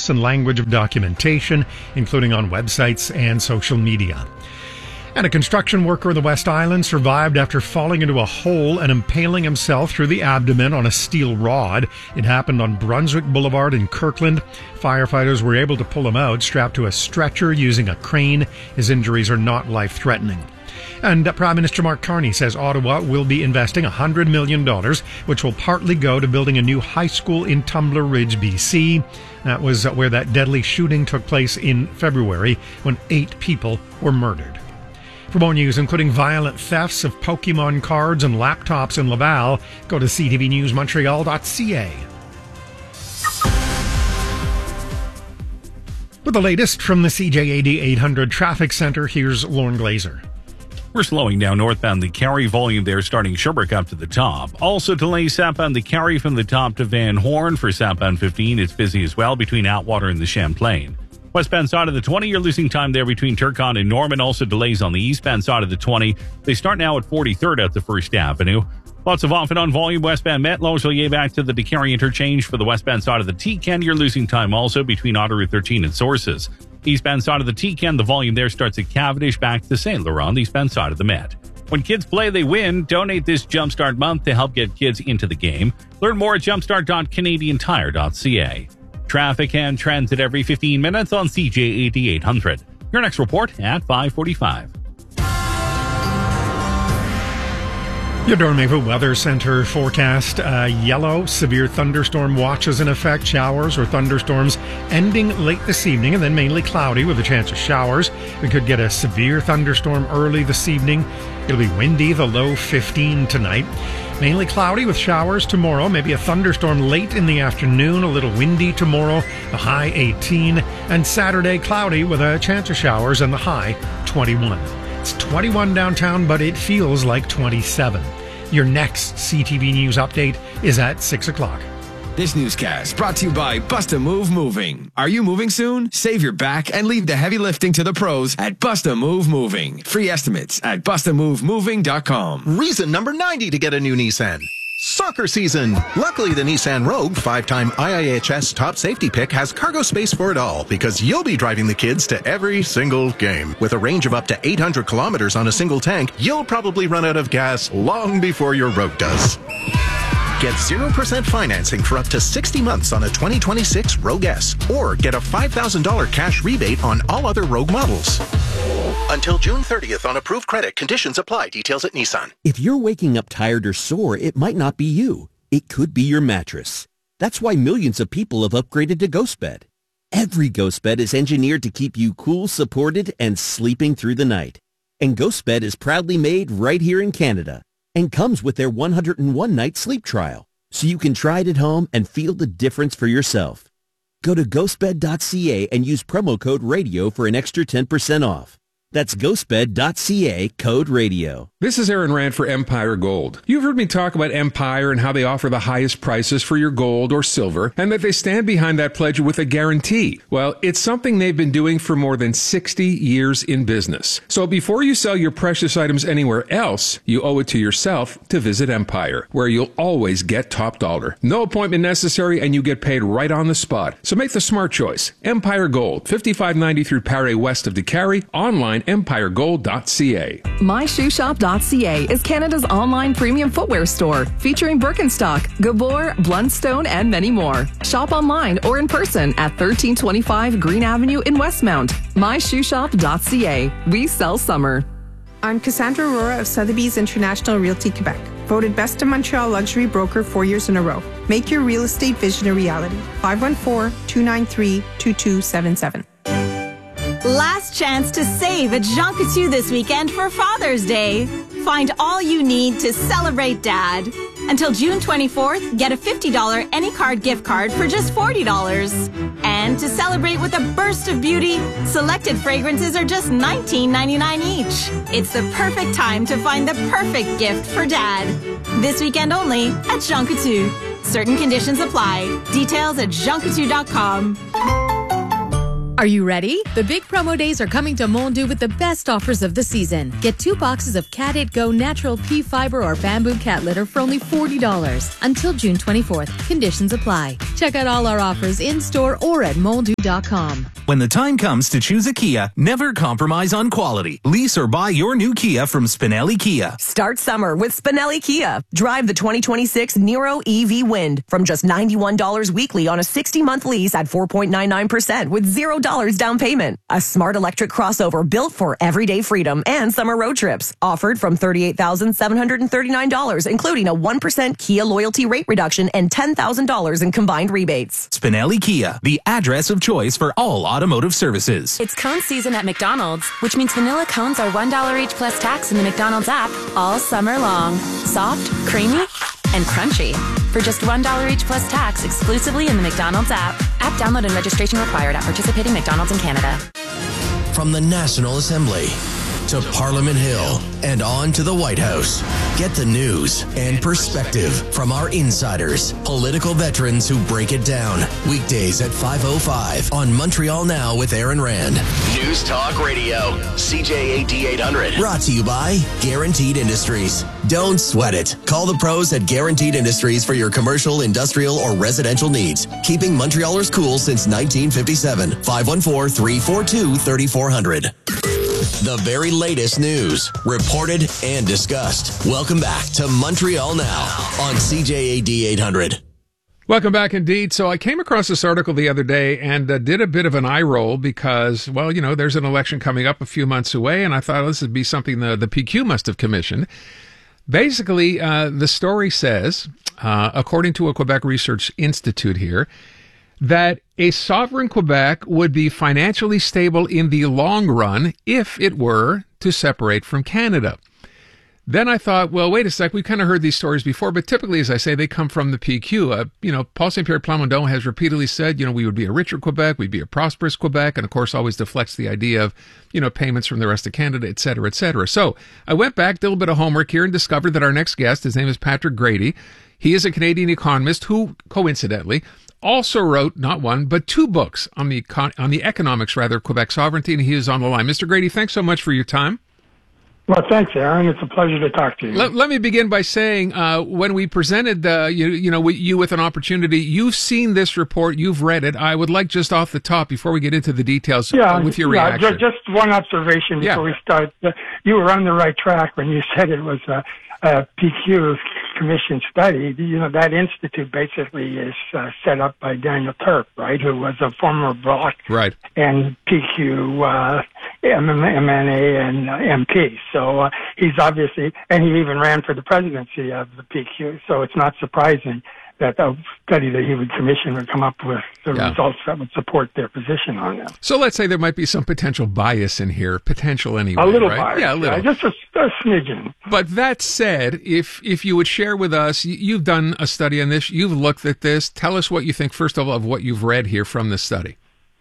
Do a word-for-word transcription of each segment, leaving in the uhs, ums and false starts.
posts and language of documentation, including on websites and social media. And a construction worker in the West Island survived after falling into a hole and impaling himself through the abdomen on a steel rod. It happened on Brunswick Boulevard in Kirkland. Firefighters were able to pull him out, strapped to a stretcher using a crane. His injuries are not life-threatening. And Prime Minister Mark Carney says Ottawa will be investing one hundred million dollars, which will partly go to building a new high school in Tumbler Ridge, B C. That was where that deadly shooting took place in February when eight people were murdered. For more news, including violent thefts of Pokemon cards and laptops in Laval, go to c t v news montreal dot c a. With the latest from the C J A D eight hundred Traffic Centre, here's Lauren Glazer. We're slowing down northbound the Carrie volume there starting Sherbrooke up to the top. Also delays southbound the Carrie from the top to Van Horn. For southbound fifteen, it's busy as well between Atwater and the Champlain. Westbound side of the twenty, you're losing time there between Turcon and Norman. Also delays on the eastbound side of the twenty. They start now at forty-third at the First Avenue. Lots of off and on volume westbound Met Longueuil back to the DeCarry interchange. For the westbound side of the T-Ken, you're losing time also between Ottawa thirteen and Sources. Eastbound side of the T-Ken, the volume there starts at Cavendish back to Saint Laurent, the eastbound side of the Met. When kids play, they win. Donate this Jumpstart month to help get kids into the game. Learn more at jumpstart dot canadian tire dot c a. Traffic and transit every fifteen minutes on C J A D eight hundred. Your next report at five forty-five. Your Dormeva Weather Center forecast, uh, yellow, severe thunderstorm watches in effect, showers or thunderstorms ending late this evening and then mainly cloudy with a chance of showers. We could get a severe thunderstorm early this evening. It'll be windy, the low fifteen tonight. Mainly cloudy with showers tomorrow, maybe a thunderstorm late in the afternoon, a little windy tomorrow, the high eighteen. And Saturday, cloudy with a chance of showers and the high twenty-one. It's twenty-one downtown, but it feels like twenty-seven. Your next C T V News update is at six o'clock. This newscast brought to you by Busta Move Moving. Are you moving soon? Save your back and leave the heavy lifting to the pros at Busta Move Moving. Free estimates at busta move moving dot com. Reason number ninety to get a new Nissan. Soccer season. Luckily, the Nissan Rogue, five-time I I H S top safety pick, has cargo space for it all because you'll be driving the kids to every single game. With a range of up to eight hundred kilometers on a single tank, you'll probably run out of gas long before your Rogue does. Get zero percent financing for up to sixty months on a twenty twenty-six Rogue S, or get a five thousand dollars cash rebate on all other Rogue models. Until June thirtieth on approved credit. Conditions apply. Details at Nissan. If you're waking up tired or sore, it might not be you. It could be your mattress. That's why millions of people have upgraded to GhostBed. Every GhostBed is engineered to keep you cool, supported, and sleeping through the night. And GhostBed is proudly made right here in Canada and comes with their one hundred one night sleep trial, so you can try it at home and feel the difference for yourself. Go to ghost bed dot c a and use promo code RADIO for an extra ten percent off. That's ghost bed dot c a, code radio. This is Aaron Rand for Empire Gold. You've heard me talk about Empire and how they offer the highest prices for your gold or silver, and that they stand behind that pledge with a guarantee. Well, it's something they've been doing for more than sixty years in business. So before you sell your precious items anywhere else, you owe it to yourself to visit Empire, where you'll always get top dollar. No appointment necessary, and you get paid right on the spot. So make the smart choice. Empire Gold, fifty-five ninety through Paré west of DeCarry, online empire gold dot c a. my shoe shop dot c a is Canada's online premium footwear store, featuring Birkenstock, Gabor, Blundstone, and many more. Shop online or in person at thirteen twenty-five Green Avenue in Westmount. my shoe shop dot c a. We sell summer. I'm Cassandra Aurora of Sotheby's International Realty Quebec, voted Best in Montreal Luxury Broker four years in a row. Make your real estate vision a reality. five one four, two nine three, two two seven seven. Last chance to save at Jean Coutu this weekend for Father's Day. Find all you need to celebrate Dad. Until June twenty-fourth, get a fifty dollars AnyCard gift card for just forty dollars. And to celebrate with a burst of beauty, selected fragrances are just nineteen ninety-nine each. It's the perfect time to find the perfect gift for Dad. This weekend only at Jean Coutu. Certain conditions apply. Details at jean coutu dot com. Are you ready? The big promo days are coming to Mondu with the best offers of the season. Get two boxes of Cat eight Go natural pea fiber or bamboo cat litter for only forty dollars until June twenty-fourth. Conditions apply. Check out all our offers in-store or at mondu dot com. When the time comes to choose a Kia, never compromise on quality. Lease or buy your new Kia from Spinelli Kia. Start summer with Spinelli Kia. Drive the twenty twenty-six Nero E V Wind from just ninety-one dollars weekly on a sixty-month lease at four point nine nine percent with zero dollars down payment. A smart electric crossover built for everyday freedom and summer road trips. Offered from thirty-eight thousand seven hundred thirty-nine dollars, including a one percent Kia loyalty rate reduction and ten thousand dollars in combined rebates. Spinelli Kia, the address of choice for all automotive services. It's cone season at McDonald's, which means vanilla cones are one dollar each plus tax in the McDonald's app all summer long. Soft, creamy, and crunchy. For just one dollar each plus tax exclusively in the McDonald's app. App download and registration required at participating McDonald's in Canada. From the National Assembly to Parliament Hill and on to the White House. Get the news and perspective from our insiders, political veterans who break it down. Weekdays at five oh five on Montreal Now with Aaron Rand. News Talk Radio, C J A D eight hundred. Brought to you by Guaranteed Industries. Don't sweat it. Call the pros at Guaranteed Industries for your commercial, industrial, or residential needs. Keeping Montrealers cool since nineteen fifty-seven. five one four, three four two, three four zero zero. The very latest news, reported and discussed. Welcome back to Montreal Now on C J A D eight hundred. Welcome back indeed. So I came across this article the other day and uh, did a bit of an eye roll because, well, you know, there's an election coming up a few months away, and I thought this would be something the, the P Q must have commissioned. Basically, uh, the story says, uh, according to a Quebec Research Institute here, that a sovereign Quebec would be financially stable in the long run if it were to separate from Canada. Then I thought, well, wait a sec, we've kind of heard these stories before, but typically, as I say, they come from the P Q. Uh, you know, Paul Saint-Pierre Plamondon has repeatedly said, you know, we would be a richer Quebec, we'd be a prosperous Quebec, and of course always deflects the idea of, you know, payments from the rest of Canada, et cetera, et cetera. So I went back, did a little bit of homework here, and discovered that our next guest, his name is Patrick Grady. He is a Canadian economist who, coincidentally, also wrote not one, but two books on the on the economics, rather, of Quebec sovereignty, and he is on the line. Mister Grady, thanks so much for your time. Well, thanks, Aaron. It's a pleasure to talk to you. Let, let me begin by saying, uh, when we presented the, you, you know, you with an opportunity, you've seen this report, you've read it. I would like just off the top, before we get into the details, yeah, uh, with your yeah, reaction. Just one observation before yeah. we start. You were on the right track when you said it was a, a P Q commission study. You know, that institute basically is uh, set up by Daniel Turp, right, who was a former Bloc right. and P Q uh, M N A and uh, M P. So uh, he's obviously, and he even ran for the presidency of the P Q. So it's not surprising that a study that he would commission would come up with the yeah. results that would support their position on them. So let's say there might be some potential bias in here, potential anyway. A little right? bias, yeah, a little, yeah, just a, a smidgen. But that said, if if you would share with us, you've done a study on this, you've looked at this. Tell us what you think first of all of what you've read here from this study.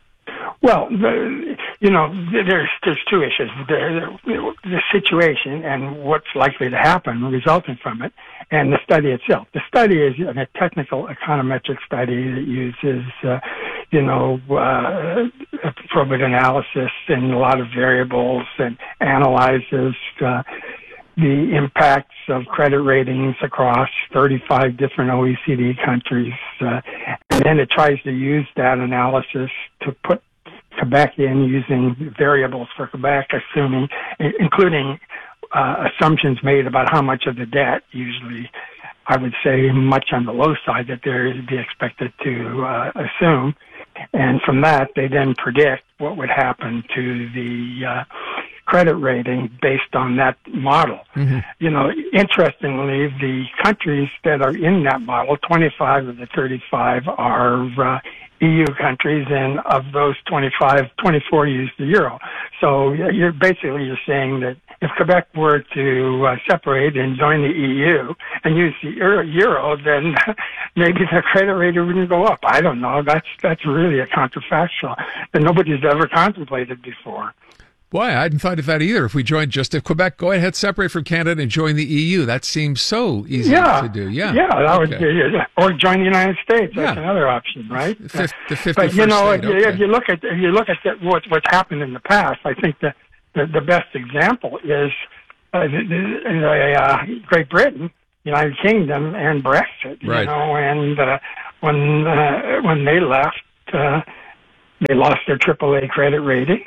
Well, the, you know, there's there's two issues: the, the, the situation and what's likely to happen resulting from it, and the study itself. The study is a technical econometric study that uses, uh, you know, uh, probit analysis and a lot of variables, and analyzes uh, the impacts of credit ratings across thirty-five different O E C D countries, uh, and then it tries to use that analysis to put Quebec in using variables for Quebec, assuming, including uh, assumptions made about how much of the debt, usually I would say much on the low side, that they're be expected to uh, assume. And from that, they then predict what would happen to the uh, credit rating based on that model. Mm-hmm. You know, interestingly, the countries that are in that model, twenty-five of the thirty-five are uh, E U countries, and of those twenty-five, twenty-four use the euro. So you're basically you're saying that if Quebec were to uh, separate and join the E U and use the euro, euro then maybe the credit rating wouldn't go up. I don't know. That's that's really a counterfactual that nobody's ever contemplated before. Boy, I hadn't thought of that either. If we joined just if Quebec, go ahead, separate from Canada and join the E U. That seems so easy yeah. to do. Yeah, yeah, that okay. would be, or join the United States. That's yeah. another option, right? The, fifth, the fifty-first but you know, state, if, okay. if you look at if you look at the, what, what's happened in the past, I think the the, the best example is uh, the, the, uh, Great Britain, United Kingdom, and Brexit. Right. You know, and uh, when uh, when they left, uh, they lost their triple A credit rating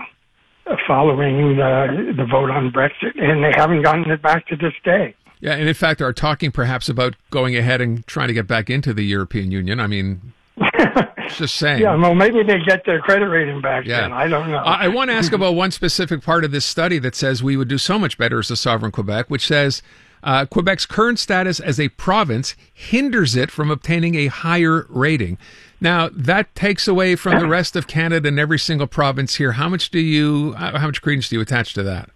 following the, the vote on Brexit, and they haven't gotten it back to this day. Yeah, and in fact are talking perhaps about going ahead and trying to get back into the European Union. I mean, just saying. Yeah, well, maybe they get their credit rating back yeah. then. I don't know. I, I want to ask about one specific part of this study that says we would do so much better as a sovereign Quebec, which says uh, Quebec's current status as a province hinders it from obtaining a higher rating. Now, that takes away from the rest of Canada and every single province here. How much do you, how much credence do you attach to that?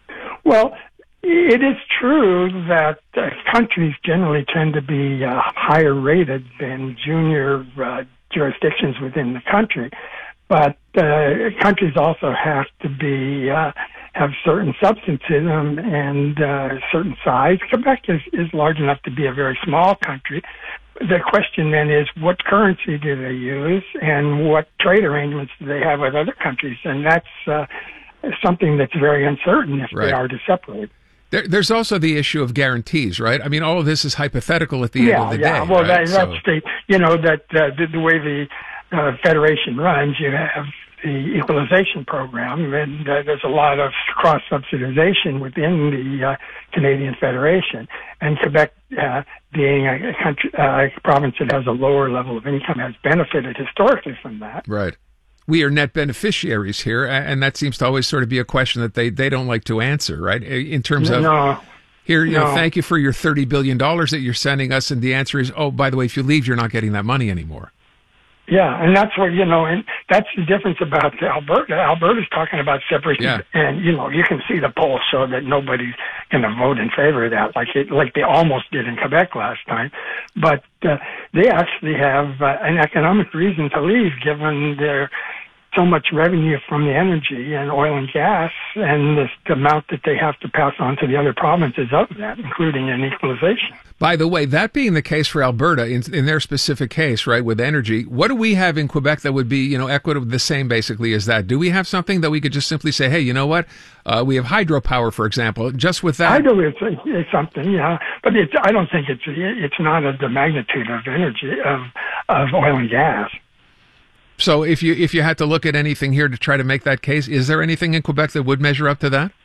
Well, it is true that uh, countries generally tend to be uh, higher rated than junior uh, jurisdictions within the country. But uh, countries also have to be, uh, have certain substance in them and uh, certain size. Quebec is, is large enough to be a very small country. The question then is, what currency do they use and what trade arrangements do they have with other countries? And that's uh, something that's very uncertain if right. they are to separate. There, there's also the issue of guarantees, right? I mean, all of this is hypothetical at the yeah, end of the yeah. day. Well, right? that, that's so. the, you know, that uh, the, the way the uh, Federation runs, you have the equalization program, and uh, there's a lot of cross-subsidization within the uh, Canadian Federation. And Quebec, uh, being a, a country, uh, a province that has a lower level of income, has benefited historically from that. Right. We are net beneficiaries here, and that seems to always sort of be a question that they, they don't like to answer, right? In terms of, no, here, you no. know, thank you for your thirty billion dollars that you're sending us, and the answer is, oh, by the way, if you leave, you're not getting that money anymore. Yeah, and that's what, you know, and that's the difference about Alberta. Alberta's talking about separation, yeah. and, you know, you can see the polls show that nobody's going to vote in favor of that, like it, like they almost did in Quebec last time. But uh, they actually have uh, an economic reason to leave, given their so much revenue from the energy and oil and gas, and the, the amount that they have to pass on to the other provinces of that, including an equalization. By the way, that being the case for Alberta, in, in their specific case, right, with energy, what do we have in Quebec that would be, you know, equitable, the same basically as that? Do we have something that we could just simply say, hey, you know what, uh, we have hydropower, for example, just with that? Hydro is, is something, yeah, but it's, I don't think it's it's not of the magnitude of energy, of, of oil and gas. So if you if you had to look at anything here to try to make that case, is there anything in Quebec that would measure up to that?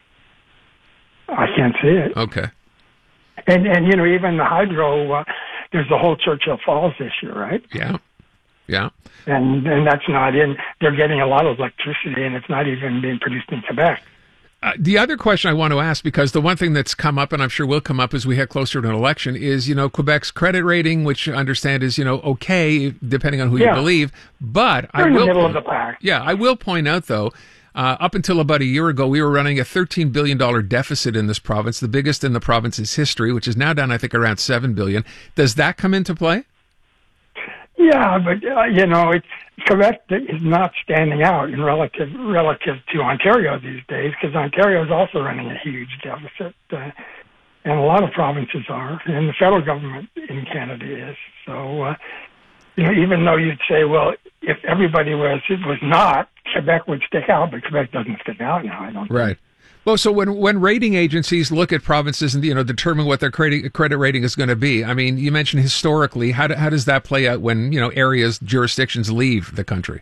I can't see it. Okay. And, and you know, even the hydro, uh, there's the whole Churchill Falls issue, right? Yeah. Yeah. And and that's not in, they're getting a lot of electricity, and it's not even being produced in Quebec. Uh, the other question I want to ask, because the one thing that's come up, and I'm sure will come up as we head closer to an election, is, you know, Quebec's credit rating, which I understand is, you know, okay, depending on who yeah. you believe. But They're I in will the middle point, of the pack. Yeah, I will point out, though, uh, up until about a year ago, we were running a thirteen billion dollars deficit in this province, the biggest in the province's history, which is now down, I think, around seven billion dollars. Does that come into play? Yeah, but, uh, you know, it's, Quebec is not standing out in relative relative to Ontario these days, because Ontario is also running a huge deficit, uh, and a lot of provinces are, and the federal government in Canada is. So, uh, you know, even though you'd say, well, if everybody was it was not, Quebec would stick out, but Quebec doesn't stick out now, I don't Right. think. Well, so when when rating agencies look at provinces and, you know, determine what their credit credit rating is going to be, I mean, you mentioned historically, how do, how does that play out when, you know, areas, jurisdictions leave the country?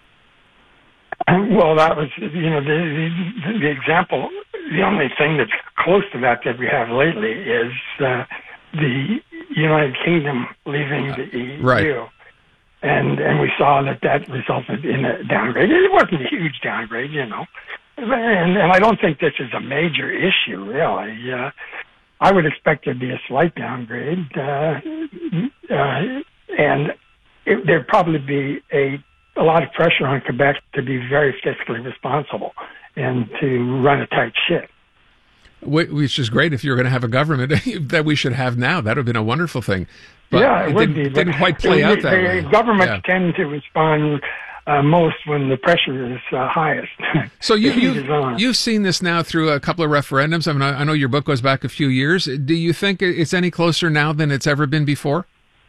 Well, that was, you know, the, the, the example, the only thing that's close to that that we have lately is uh, the United Kingdom leaving the E U. Right. And, and we saw that that resulted in a downgrade. It wasn't a huge downgrade, you know. And, and I don't think this is a major issue, really. Uh, I would expect there to be a slight downgrade, uh, uh, and it, there'd probably be a, a lot of pressure on Quebec to be very fiscally responsible and to run a tight ship. Which is great if you're going to have a government that we should have now. That would have been a wonderful thing. But yeah, it, it would didn't, be. didn't quite play the, out that the way. Governments yeah. tend to respond uh, most when the pressure is uh, highest. So you, The heat you've, is on. you've seen this now through a couple of referendums. I mean, I, I know your book goes back a few years. Do you think it's any closer now than it's ever been before?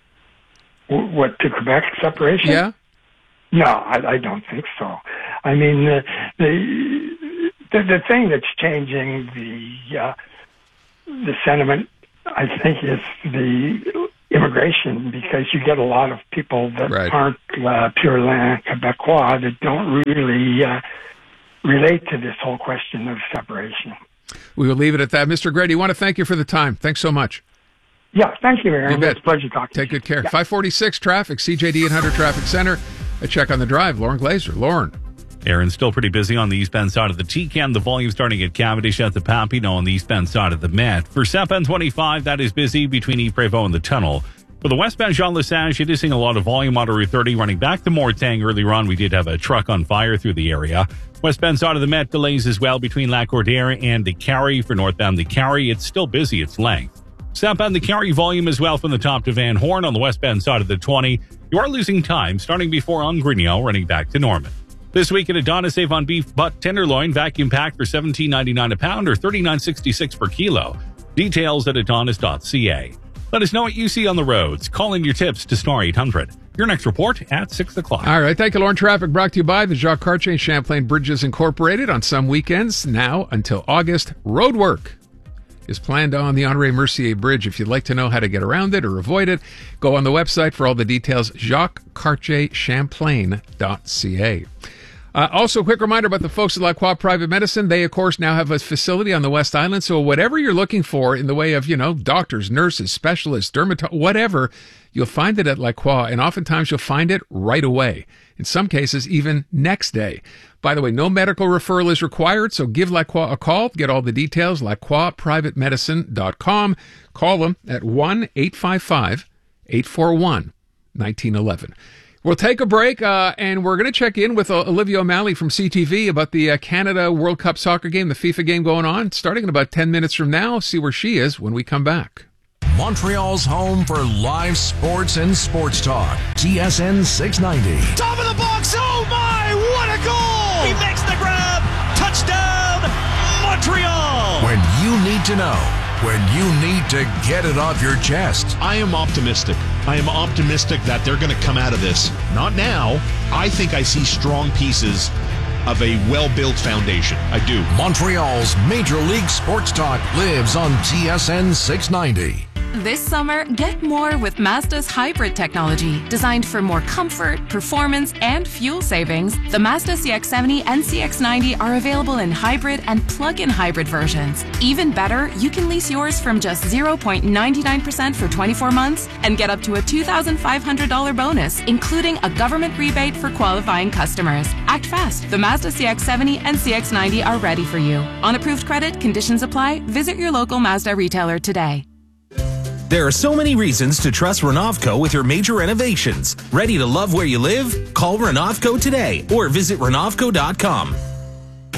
W- What, to Quebec separation? Yeah. No, I, I don't think so. I mean, the the the, the thing that's changing the uh, the sentiment, I think, is the immigration, because you get a lot of people that Right. aren't uh, pure land Quebecois that don't really uh, relate to this whole question of separation. We will leave it at that. Mister Grady, I want to thank you for the time. Thanks so much. Yeah, thank you, Aaron. You bet. It's a pleasure talking Take to you. good care. Yeah. five forty-six traffic, C J D eight hundred Traffic Center. A check on the drive. Lauren Glazer. Lauren. Aaron, still pretty busy on the eastbound side of the T C A M. The volume starting at Cavendish at the Papineau on the eastbound side of the Met. For South N twenty-five, that is busy between Yves Prévost and the tunnel. For the westbound Jean Lesage, it is seeing a lot of volume on Route thirty running back to Mortang. Earlier on, we did have a truck on fire through the area. Westbound side of the Met, delays as well between Lacordaire and the Carry. For northbound the Carry, it's still busy its length. Southbound the Carry, volume as well from the top to Van Horn on the westbound side of the twenty. You are losing time starting before Ungrigno, running back to Norman. This week at Adonis, save on beef butt tenderloin, vacuum pack for seventeen ninety-nine a pound or thirty-nine sixty-six per kilo. Details at adonis dot c a. Let us know what you see on the roads. Call in your tips to Star eight hundred. Your next report at six o'clock. All right. Thank you, Lauren. Traffic brought to you by the Jacques Cartier Champlain Bridges Incorporated. On some weekends, now until August, road work is planned on the Henri Mercier Bridge. If you'd like to know how to get around it or avoid it, go on the website for all the details, jacques cartier champlain dot c a. Uh, also, a quick reminder about the folks at Lacroix Private Medicine. They, of course, now have a facility on the West Island. So whatever you're looking for in the way of, you know, doctors, nurses, specialists, dermatologists, whatever, you'll find it at Lacroix. And oftentimes you'll find it right away. In some cases, even next day. By the way, no medical referral is required. So give Lacroix a call. Get all the details, lacroix private medicine dot com. Call them at one eight five five, eight four one, one nine one one. We'll take a break, uh, and we're going to check in with uh, Olivia O'Malley from C T V about the uh, Canada World Cup soccer game, the FIFA game going on, starting in about ten minutes from now. See where she is when we come back. Montreal's home for live sports and sports talk. T S N six ninety. Top of the box. Oh, my. What a goal. He makes the grab. Touchdown, Montreal. When you need to know. When you need to get it off your chest. I am optimistic. I am optimistic that they're going to come out of this. Not now. I think I see strong pieces of a well-built foundation. I do. Montreal's Major League Sports Talk lives on T S N six ninety. This summer, get more with Mazda's hybrid technology. Designed for more comfort, performance, and fuel savings, the Mazda C X seventy and C X ninety are available in hybrid and plug-in hybrid versions. Even better, you can lease yours from just zero point nine nine percent for twenty-four months and get up to a two thousand five hundred dollars bonus, including a government rebate for qualifying customers. Act fast. The Mazda C X seventy and C X ninety are ready for you. On approved credit, conditions apply. Visit your local Mazda retailer today. There are so many reasons to trust Renovco with your major renovations. Ready to love where you live? Call Renovco today or visit renovco dot com.